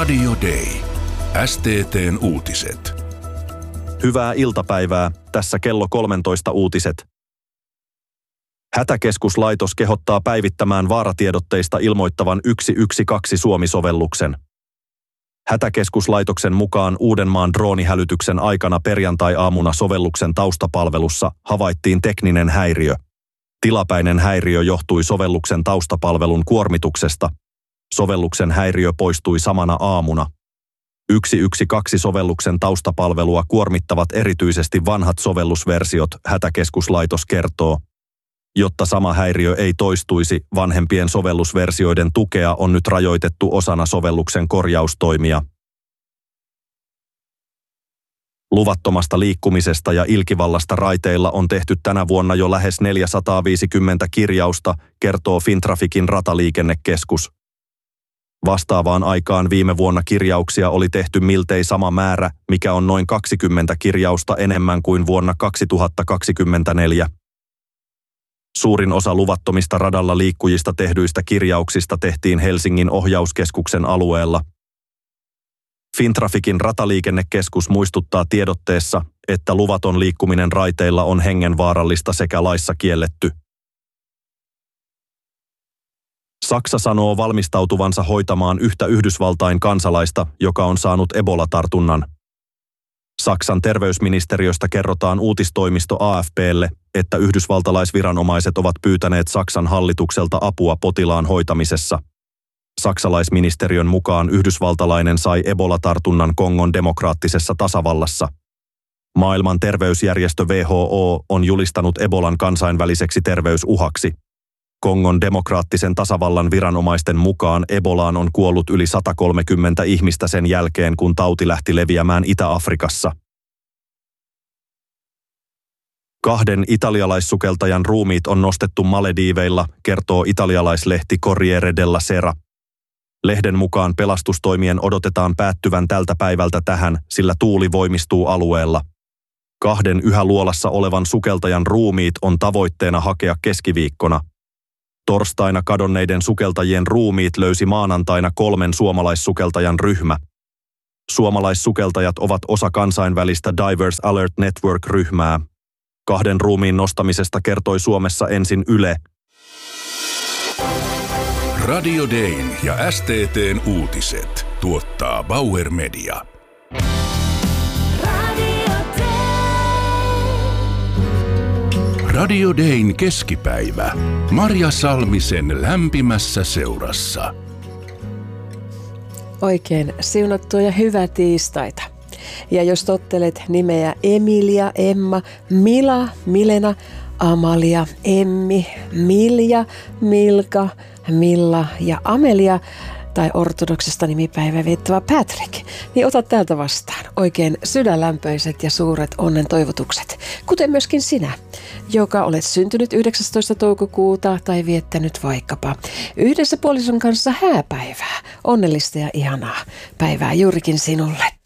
Radio Day. STT:n uutiset. Hyvää iltapäivää, tässä kello 13 uutiset. Hätäkeskuslaitos kehottaa päivittämään vaaratiedotteista ilmoittavan 112 Suomi-sovelluksen. Hätäkeskuslaitoksen mukaan Uudenmaan droonihälytyksen aikana perjantai-aamuna sovelluksen taustapalvelussa havaittiin tekninen häiriö. Tilapäinen häiriö johtui sovelluksen taustapalvelun kuormituksesta. Sovelluksen häiriö poistui samana aamuna. 112-sovelluksen taustapalvelua kuormittavat erityisesti vanhat sovellusversiot, hätäkeskuslaitos kertoo. Jotta sama häiriö ei toistuisi, vanhempien sovellusversioiden tukea on nyt rajoitettu osana sovelluksen korjaustoimia. Luvattomasta liikkumisesta ja ilkivallasta raiteilla on tehty tänä vuonna jo lähes 450 kirjausta, kertoo Fintraficin rataliikennekeskus. Vastaavaan aikaan viime vuonna kirjauksia oli tehty miltei sama määrä, mikä on noin 20 kirjausta enemmän kuin vuonna 2024. Suurin osa luvattomista radalla liikkujista tehdyistä kirjauksista tehtiin Helsingin ohjauskeskuksen alueella. Fintraficin rataliikennekeskus muistuttaa tiedotteessa, että luvaton liikkuminen raiteilla on hengenvaarallista sekä laissa kielletty. Saksa sanoo valmistautuvansa hoitamaan yhtä Yhdysvaltain kansalaista, joka on saanut Ebola-tartunnan. Saksan terveysministeriöstä kerrotaan uutistoimisto AFP:lle, että yhdysvaltalaisviranomaiset ovat pyytäneet Saksan hallitukselta apua potilaan hoitamisessa. Saksalaisministeriön mukaan yhdysvaltalainen sai Ebola-tartunnan Kongon demokraattisessa tasavallassa. Maailman terveysjärjestö WHO on julistanut Ebolan kansainväliseksi terveysuhaksi. Kongon demokraattisen tasavallan viranomaisten mukaan Ebolaan on kuollut yli 130 ihmistä sen jälkeen, kun tauti lähti leviämään Itä-Afrikassa. 2 italialaissukeltajan ruumiit on nostettu Malediiveilla, kertoo italialaislehti Corriere della Sera. Lehden mukaan pelastustoimien odotetaan päättyvän tältä päivältä tähän, sillä tuuli voimistuu alueella. 2 yhä luolassa olevan sukeltajan ruumiit on tavoitteena hakea keskiviikkona. Torstaina kadonneiden sukeltajien ruumiit löysi maanantaina 3 suomalaissukeltajan ryhmä. Suomalaissukeltajat ovat osa kansainvälistä Divers Alert Network-ryhmää. 2 ruumiin nostamisesta kertoi Suomessa ensin Yle. Radio Dayn ja STT:n uutiset tuottaa Bauer Media. Radio Dayn keskipäivä. Marja Salmisen lämpimässä seurassa. Oikein siunattua ja hyvää tiistaita. Ja jos tottelet nimeä Emilia, Emma, Mila, Milena, Amalia, Emmi, Milja, Milka, Milla ja Amelia tai ortodoksista nimipäivää viettävä Patrick, niin ota täältä vastaan oikein sydänlämpöiset ja suuret onnen toivotukset, kuten myöskin sinä, joka olet syntynyt 19. toukokuuta tai viettänyt vaikkapa yhdessä puolison kanssa hääpäivää. Onnellista ja ihanaa päivää juurikin sinulle.